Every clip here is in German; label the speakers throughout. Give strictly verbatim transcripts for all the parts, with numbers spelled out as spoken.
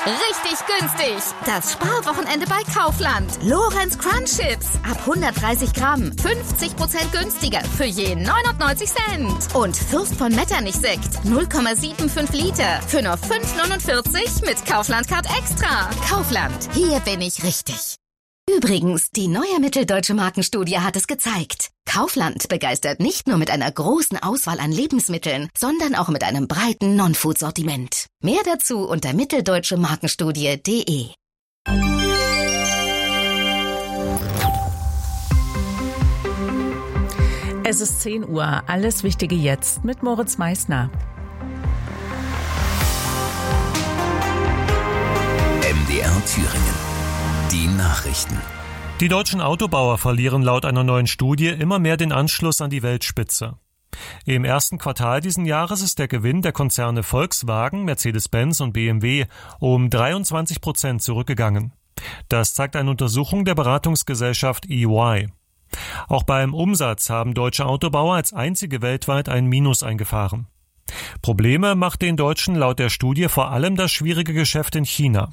Speaker 1: Richtig günstig. Das Sparwochenende bei Kaufland. Lorenz Crunch Chips. Ab hundertdreißig Gramm. fünfzig Prozent günstiger. Für je neunundneunzig Cent. Und Fürst von Metternich Sekt. null Komma fünfundsiebzig Liter. Für nur fünf neunundvierzig mit Kaufland Card Extra. Kaufland. Hier bin ich richtig. Übrigens, die neue Mitteldeutsche Markenstudie hat es gezeigt. Kaufland begeistert nicht nur mit einer großen Auswahl an Lebensmitteln, sondern auch mit einem breiten Non-Food-Sortiment. Mehr dazu unter mitteldeutsche markenstudie punkt de.
Speaker 2: Es ist zehn Uhr. Alles Wichtige jetzt mit Moritz Meissner.
Speaker 3: M D R Thüringen. Die Nachrichten.
Speaker 4: Die deutschen Autobauer verlieren laut einer neuen Studie immer mehr den Anschluss an die Weltspitze. Im ersten Quartal diesen Jahres ist der Gewinn der Konzerne Volkswagen, Mercedes-Benz und B M W um dreiundzwanzig Prozent zurückgegangen. Das zeigt eine Untersuchung der Beratungsgesellschaft E Y. Auch beim Umsatz haben deutsche Autobauer als einzige weltweit ein Minus eingefahren. Probleme macht den Deutschen laut der Studie vor allem das schwierige Geschäft in China.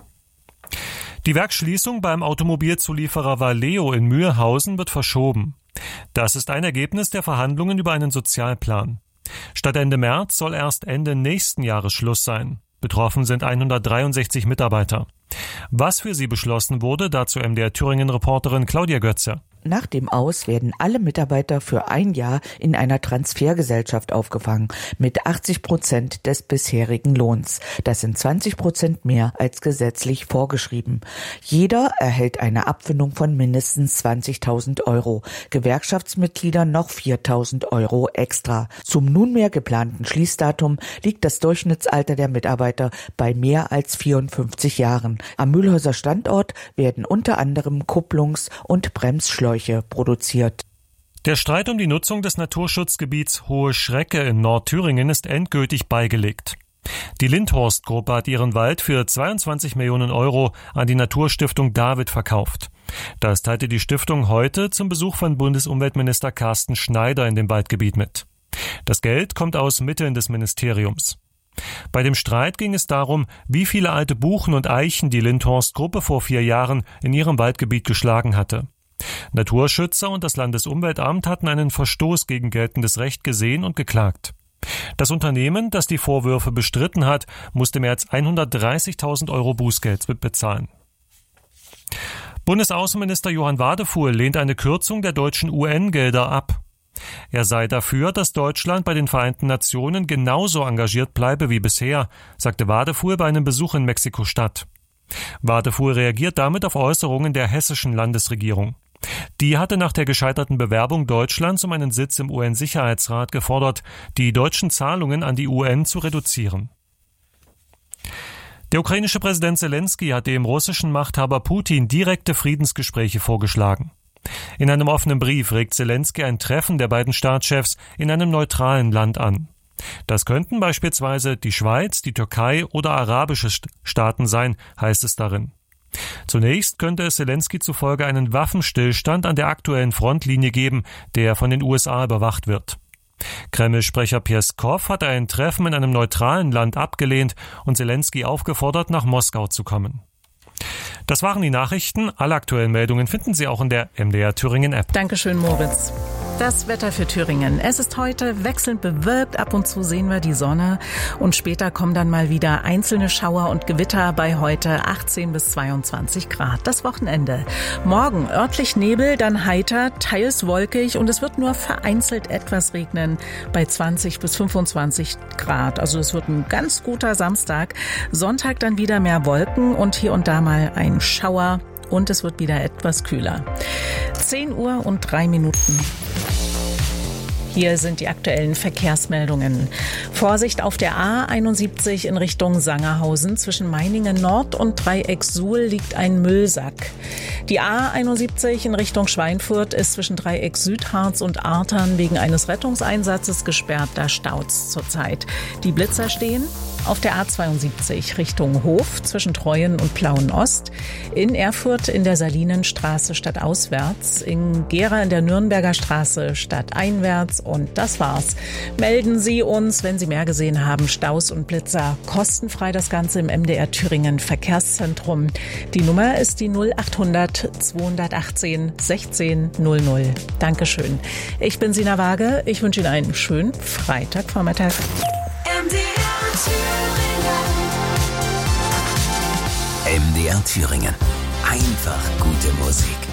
Speaker 4: Die Werksschließung beim Automobilzulieferer Valeo in Mühlhausen wird verschoben. Das ist ein Ergebnis der Verhandlungen über einen Sozialplan. Statt Ende März soll erst Ende nächsten Jahres Schluss sein. Betroffen sind hundertdreiundsechzig Mitarbeiter. Was für sie beschlossen wurde, dazu M D R Thüringen-Reporterin Claudia Götze.
Speaker 5: Nach dem Aus werden alle Mitarbeiter für ein Jahr in einer Transfergesellschaft aufgefangen mit achtzig Prozent des bisherigen Lohns. Das sind zwanzig Prozent mehr als gesetzlich vorgeschrieben. Jeder erhält eine Abfindung von mindestens zwanzigtausend Euro. Gewerkschaftsmitglieder noch viertausend Euro extra. Zum nunmehr geplanten Schließdatum liegt das Durchschnittsalter der Mitarbeiter bei mehr als vierundfünfzig Jahren. Am Mühlhäuser Standort werden unter anderem Kupplungs- und Bremsschläuche produziert.
Speaker 4: Der Streit um die Nutzung des Naturschutzgebiets Hohe Schrecke in Nordthüringen ist endgültig beigelegt. Die Lindhorst-Gruppe hat ihren Wald für zweiundzwanzig Millionen Euro an die Naturstiftung David verkauft. Das teilte die Stiftung heute zum Besuch von Bundesumweltminister Carsten Schneider in dem Waldgebiet mit. Das Geld kommt aus Mitteln des Ministeriums. Bei dem Streit ging es darum, wie viele alte Buchen und Eichen die Lindhorst-Gruppe vor vier Jahren in ihrem Waldgebiet geschlagen hatte. Naturschützer und das Landesumweltamt hatten einen Verstoß gegen geltendes Recht gesehen und geklagt. Das Unternehmen, das die Vorwürfe bestritten hat, musste mehr als hundertdreißigtausend Euro Bußgeld bezahlen. Bundesaußenminister Johann Wadefuhl lehnt eine Kürzung der deutschen U N-Gelder ab. Er sei dafür, dass Deutschland bei den Vereinten Nationen genauso engagiert bleibe wie bisher, sagte Wadefuhl bei einem Besuch in Mexiko-Stadt. Wadefuhl reagiert damit auf Äußerungen der hessischen Landesregierung. Die hatte nach der gescheiterten Bewerbung Deutschlands um einen Sitz im U N-Sicherheitsrat gefordert, die deutschen Zahlungen an die U N zu reduzieren. Der ukrainische Präsident Zelensky hat dem russischen Machthaber Putin direkte Friedensgespräche vorgeschlagen. In einem offenen Brief regt Zelensky ein Treffen der beiden Staatschefs in einem neutralen Land an. Das könnten beispielsweise die Schweiz, die Türkei oder arabische Staaten sein, heißt es darin. Zunächst könnte es Zelensky zufolge einen Waffenstillstand an der aktuellen Frontlinie geben, der von den U S A überwacht wird. Kreml-Sprecher Pjeskow hat ein Treffen in einem neutralen Land abgelehnt und Zelensky aufgefordert, nach Moskau zu kommen. Das waren die Nachrichten. Alle aktuellen Meldungen finden Sie auch in der M D R Thüringen App.
Speaker 2: Dankeschön, Moritz. Das Wetter für Thüringen. Es ist heute wechselnd bewölkt. Ab und zu sehen wir die Sonne. Und später kommen dann mal wieder einzelne Schauer und Gewitter bei heute achtzehn bis zweiundzwanzig Grad. Das Wochenende. Morgen örtlich Nebel, dann heiter, teils wolkig und es wird nur vereinzelt etwas regnen bei zwanzig bis fünfundzwanzig Grad. Also es wird ein ganz guter Samstag. Sonntag dann wieder mehr Wolken und hier und da mal ein Schauer. Und es wird wieder etwas kühler. zehn Uhr und drei Minuten. Hier sind die aktuellen Verkehrsmeldungen. Vorsicht auf der A einundsiebzig in Richtung Sangerhausen. Zwischen Meiningen Nord und Dreieck Suhl liegt ein Müllsack. Die A einundsiebzig in Richtung Schweinfurt ist zwischen Dreieck Südharz und Artern wegen eines Rettungseinsatzes gesperrt. Da staut's zurzeit. Die Blitzer stehen. Auf der A zweiundsiebzig Richtung Hof zwischen Treuen und Plauen-Ost, in Erfurt in der Salinenstraße stadtauswärts, in Gera in der Nürnberger Straße stadteinwärts und das war's. Melden Sie uns, wenn Sie mehr gesehen haben, Staus und Blitzer. Kostenfrei das Ganze im M D R Thüringen Verkehrszentrum. Die Nummer ist die null achthundert zweihundertachtzehn sechzehn null null. Dankeschön. Ich bin Sina Waage. Ich wünsche Ihnen einen schönen Freitagvormittag.
Speaker 3: M D R Thüringen. M D R Thüringen. Einfach gute Musik.